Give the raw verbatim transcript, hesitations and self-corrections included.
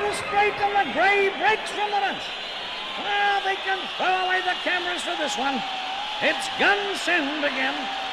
the straight, and the grey breaks from the bunch. Well, they can throw away the cameras for this one. It's gun send again.